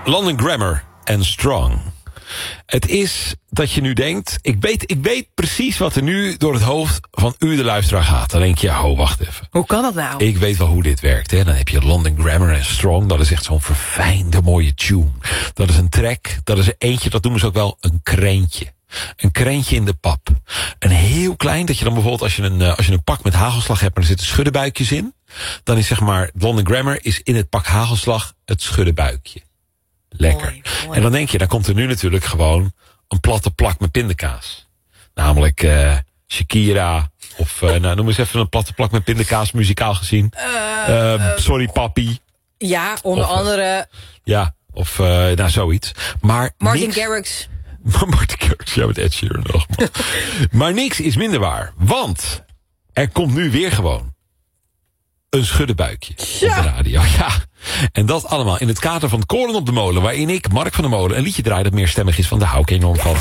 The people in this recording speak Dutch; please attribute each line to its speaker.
Speaker 1: London Grammar en Strong. Het is dat je nu denkt... Ik weet precies wat er nu door het hoofd van u, de luisteraar, gaat. Dan denk je, wacht even.
Speaker 2: Hoe kan dat nou?
Speaker 1: Ik weet wel hoe dit werkt. Hè? Dan heb je London Grammar en Strong. Dat is echt zo'n verfijnde, mooie tune. Dat is een track. Dat is er eentje, dat noemen ze ook wel een krentje. Een krentje in de pap. Een heel klein, dat je dan bijvoorbeeld... als je een pak met hagelslag hebt, maar er zitten schuddenbuikjes in... dan is zeg maar, London Grammar is in het pak hagelslag het schuddenbuikje. Lekker. Mooi. En dan denk je, dan komt er nu natuurlijk gewoon... een platte plak met pindakaas. Namelijk Shakira. Of noem eens even een platte plak met pindakaas, muzikaal gezien. Sorry papi.
Speaker 2: Ja, onder andere...
Speaker 1: Ja, of zoiets. Maar
Speaker 2: Martin Garrix.
Speaker 1: Martin Garrix, ja, met Ed Sheeran nog. Maar niks is minder waar. Want er komt nu weer gewoon een schuddenbuikje op de radio. Ja. En dat allemaal in het kader van Koren op de Molen... waarin ik, Mark van der Molen, een liedje draai dat meer stemmig is van de hou ik enorm van.